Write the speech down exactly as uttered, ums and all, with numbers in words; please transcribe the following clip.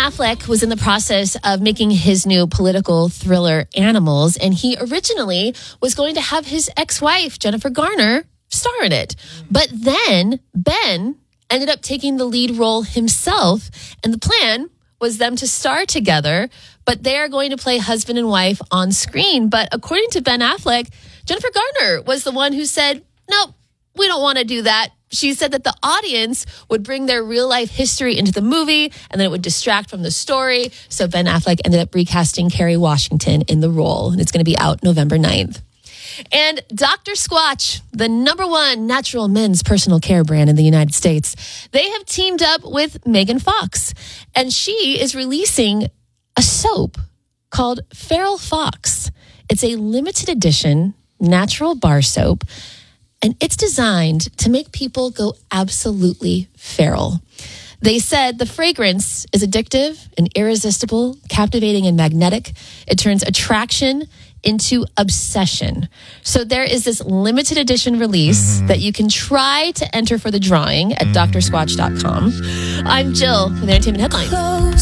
Affleck was in the process of making his new political thriller Animals, and he originally was going to have his ex-wife, Jennifer Garner, star in it. But then Ben ended up taking the lead role himself, and the plan was them to star together, but they are going to play husband and wife on screen. But according to Ben Affleck, Jennifer Garner was the one who said, nope, we don't want to do that. She said that the audience would bring their real life history into the movie and then it would distract from the story. So Ben Affleck ended up recasting Kerry Washington in the role, and it's going to be out November ninth. And Doctor Squatch, the number one natural men's personal care brand in the United States, they have teamed up with Megan Fox, and she is releasing a soap called Feral Fox. It's a limited edition natural bar soap, and it's designed to make people go absolutely feral. They said the fragrance is addictive and irresistible, captivating and magnetic. It turns attraction into obsession. So there is this limited edition release mm-hmm. that you can try to enter for the drawing at mm-hmm. d r squatch dot com. I'm Jill with Entertainment Headlines.